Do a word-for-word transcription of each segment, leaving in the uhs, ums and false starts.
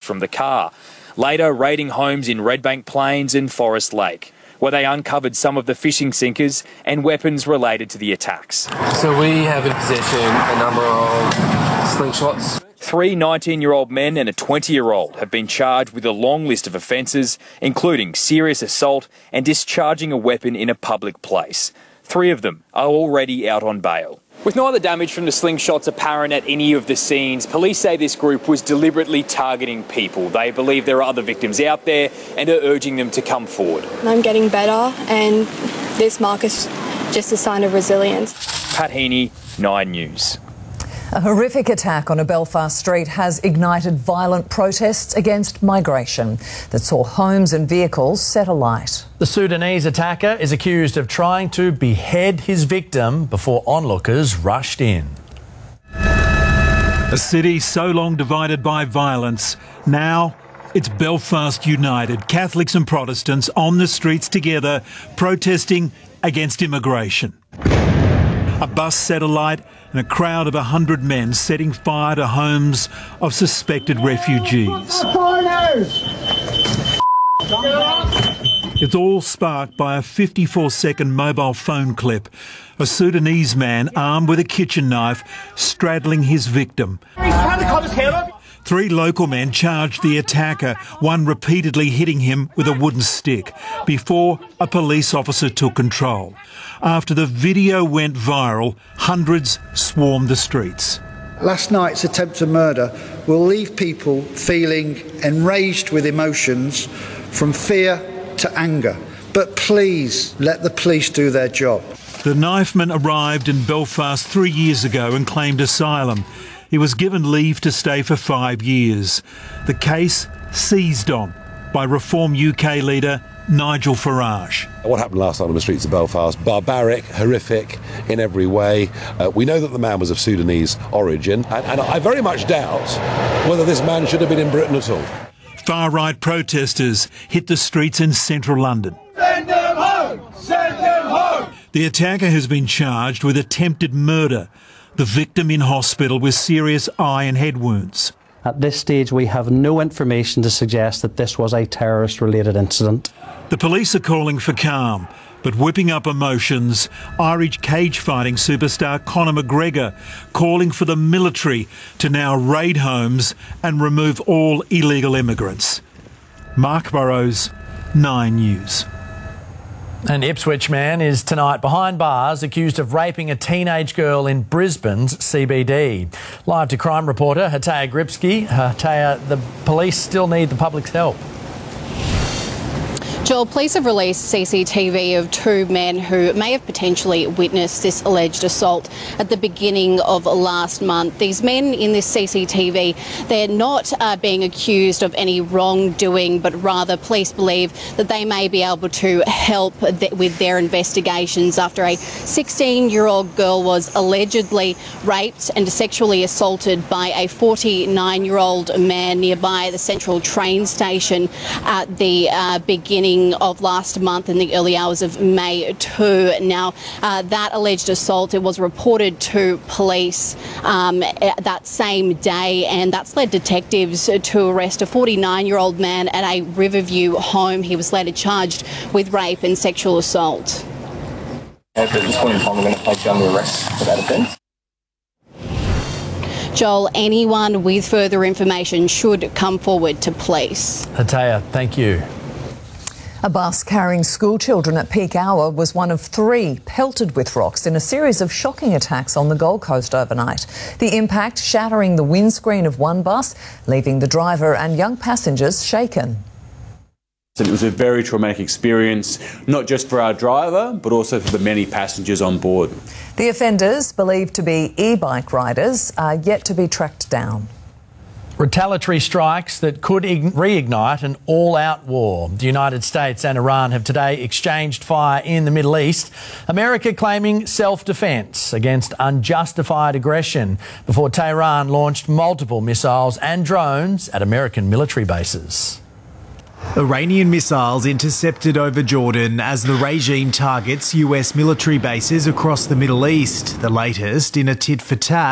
from the car. Later, raiding homes in Redbank Plains and Forest Lake, where they uncovered some of the fishing sinkers and weapons related to the attacks. So we have in possession a number of slingshots. Three nineteen-year-old men and a twenty-year-old have been charged with a long list of offences, including serious assault and discharging a weapon in a public place. Three of them are already out on bail. With no other damage from the slingshots apparent at any of the scenes, police say this group was deliberately targeting people. They believe there are other victims out there and are urging them to come forward. I'm getting better, and this mark is just a sign of resilience. Pat Heaney, Nine News. A horrific attack on a Belfast street has ignited violent protests against migration that saw homes and vehicles set alight. The Sudanese attacker is accused of trying to behead his victim before onlookers rushed in. A city so long divided by violence, now it's Belfast united, Catholics and Protestants on the streets together protesting against immigration. A bus set alight and a crowd of a hundred men setting fire to homes of suspected refugees. It's all sparked by a fifty-four second mobile phone clip. A Sudanese man armed with a kitchen knife straddling his victim. Three local men charged the attacker, one repeatedly hitting him with a wooden stick, before a police officer took control. After the video went viral, hundreds swarmed the streets. Last night's attempt to murder will leave people feeling enraged with emotions from fear to anger. But please let the police do their job. The knifeman arrived in Belfast three years ago and claimed asylum. He was given leave to stay for five years. The case seized on by Reform U K leader Nigel Farage. What happened last night on the streets of Belfast, barbaric, horrific in every way. Uh, we know that the man was of Sudanese origin, and, and I very much doubt whether this man should have been in Britain at all. Far-right protesters hit the streets in central London. Send them home! Send them home! The attacker has been charged with attempted murder. The victim in hospital with serious eye and head wounds. At this stage, we have no information to suggest that this was a terrorist-related incident. The police are calling for calm, but whipping up emotions. Irish cage-fighting superstar Conor McGregor calling for the military to now raid homes and remove all illegal immigrants. Mark Burrows, Nine News. An Ipswich man is tonight behind bars accused of raping a teenage girl in Brisbane's C B D. Live to crime reporter Hataya Gripsky. Hataya, the police still need the public's help. Joel, police have released C C T V of two men who may have potentially witnessed this alleged assault at the beginning of last month. These men in this C C T V, they're not uh, being accused of any wrongdoing, but rather police believe that they may be able to help th with their investigations after a sixteen-year-old girl was allegedly raped and sexually assaulted by a forty-nine-year-old man nearby the Central train station at the uh, beginning of last month in the early hours of May two. Now, uh, that alleged assault, it was reported to police um, that same day, and that's led detectives to arrest a forty-nine-year-old man at a Riverview home. He was later charged with rape and sexual assault. At this point in time, we're going to place you under arrest for that offence. Joel, anyone with further information should come forward to police. Hataya, thank you. A bus carrying school children at peak hour was one of three pelted with rocks in a series of shocking attacks on the Gold Coast overnight. The impact shattering the windscreen of one bus, leaving the driver and young passengers shaken. It was a very traumatic experience, not just for our driver, but also for the many passengers on board. The offenders, believed to be e-bike riders, are yet to be tracked down. Retaliatory strikes that could reignite an all-out war. The United States and Iran have today exchanged fire in the Middle East, America claiming self-defence against unjustified aggression before Tehran launched multiple missiles and drones at American military bases. Iranian missiles intercepted over Jordan as the regime targets U S military bases across the Middle East, the latest in a tit-for-tat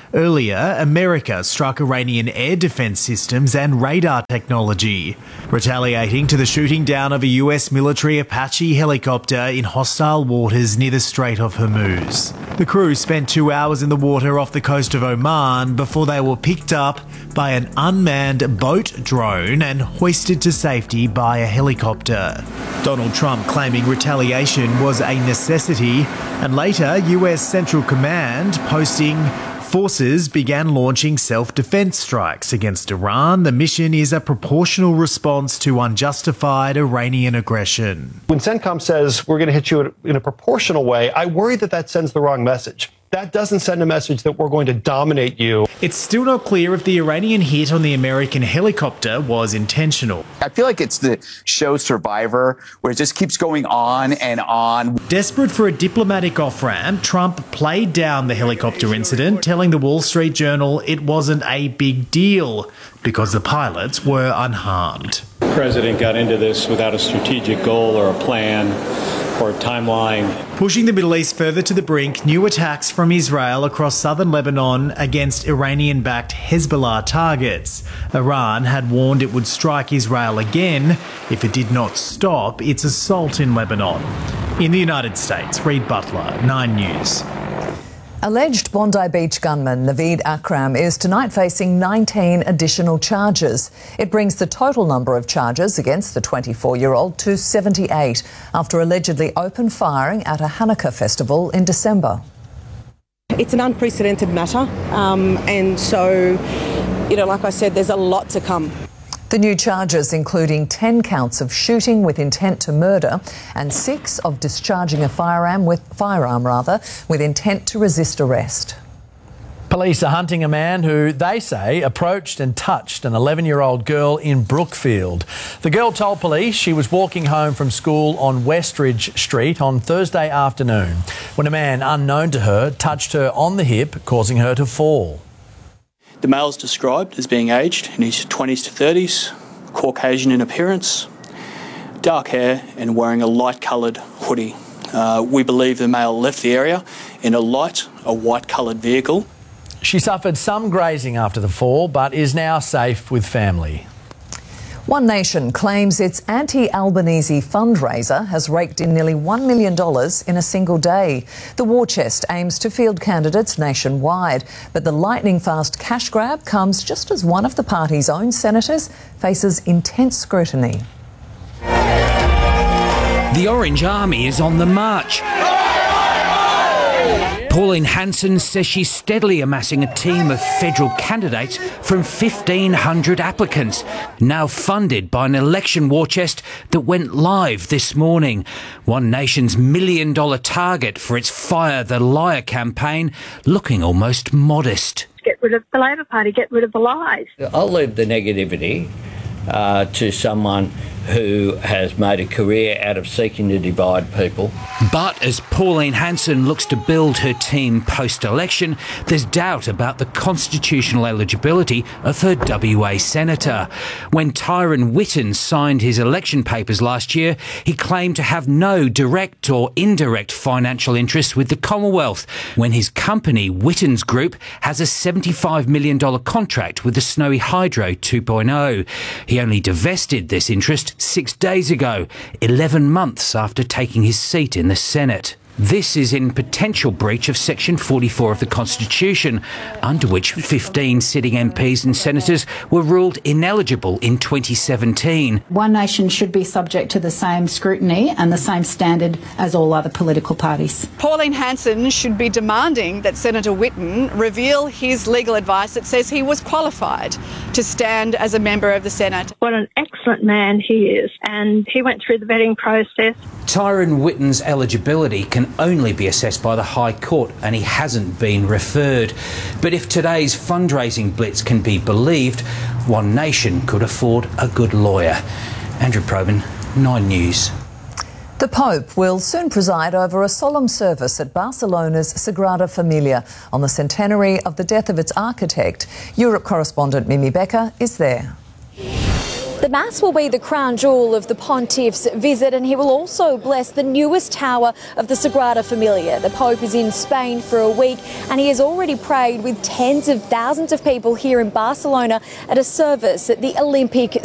Earlier, America struck Iranian air defence systems and radar technology, retaliating to the shooting down of a U S military Apache helicopter in hostile waters near the Strait of Hormuz. The crew spent two hours in the water off the coast of Oman before they were picked up by an unmanned boat drone and hoisted to safety by a helicopter. Donald Trump claiming retaliation was a necessity, and later U S Central Command posting forces began launching self-defense strikes against Iran. The mission is a proportional response to unjustified Iranian aggression. When CENTCOM says we're going to hit you in a proportional way, I worry that that sends the wrong message. That doesn't send a message that we're going to dominate you. It's still not clear if the Iranian hit on the American helicopter was intentional. I feel like it's the show Survivor, where it just keeps going on and on. Desperate for a diplomatic off-ramp, Trump played down the helicopter incident, telling the Wall Street Journal it wasn't a big deal because the pilots were unharmed. The president got into this without a strategic goal or a plan or a timeline. Pushing the Middle East further to the brink, new attacks from Israel across southern Lebanon against Iranian-backed Hezbollah targets. Iran had warned it would strike Israel again if it did not stop its assault in Lebanon. In the United States, Reid Butler, Nine News. Alleged Bondi Beach gunman Naveed Akram is tonight facing nineteen additional charges. It brings the total number of charges against the twenty-four-year-old to seventy-eight after allegedly open firing at a Hanukkah festival in December. It's an unprecedented matter, um, and so, you know, like I said, there's a lot to come. The new charges including ten counts of shooting with intent to murder and six of discharging a firearm with firearm rather with intent to resist arrest. Police are hunting a man who, they say, approached and touched an eleven-year-old girl in Brookfield. The girl told police she was walking home from school on Westridge Street on Thursday afternoon when a man unknown to her touched her on the hip, causing her to fall. The male is described as being aged in his twenties to thirties, Caucasian in appearance, dark hair and wearing a light-coloured hoodie. Uh, we believe the male left the area in a light, a white-coloured vehicle. She suffered some grazing after the fall but is now safe with family. One Nation claims its anti-Albanese fundraiser has raked in nearly one million dollars in a single day. The war chest aims to field candidates nationwide, but the lightning-fast cash grab comes just as one of the party's own senators faces intense scrutiny. The Orange Army is on the march. Pauline Hanson says she's steadily amassing a team of federal candidates from fifteen hundred applicants, now funded by an election war chest that went live this morning. One Nation's million dollar target for its Fire the Liar campaign looking almost modest. Get rid of the Labor Party, get rid of the lies. I'll leave the negativity uh, to someone who has made a career out of seeking to divide people. But as Pauline Hanson looks to build her team post-election, there's doubt about the constitutional eligibility of her W A senator. When Tyron Whitten signed his election papers last year, he claimed to have no direct or indirect financial interest with the Commonwealth, when his company, Whitten's Group, has a seventy-five million dollars contract with the Snowy Hydro two point oh. He only divested this interest six days ago, eleven months after taking his seat in the Senate. This is in potential breach of Section forty-four of the Constitution, under which fifteen sitting M Ps and senators were ruled ineligible in twenty seventeen. One Nation should be subject to the same scrutiny and the same standard as all other political parties. Pauline Hanson should be demanding that Senator Whitten reveal his legal advice that says he was qualified to stand as a member of the Senate. What an excellent man he is, and he went through the vetting process. Tyron Whitten's eligibility can only be assessed by the High Court, and he hasn't been referred. But if today's fundraising blitz can be believed, One Nation could afford a good lawyer. Andrew Probyn, Nine News. The Pope will soon preside over a solemn service at Barcelona's Sagrada Familia on the centenary of the death of its architect. Europe correspondent Mimi Becker is there. The Mass will be the crown jewel of the Pontiff's visit, and he will also bless the newest tower of the Sagrada Familia. The Pope is in Spain for a week, and he has already prayed with tens of thousands of people here in Barcelona at a service at the Olympic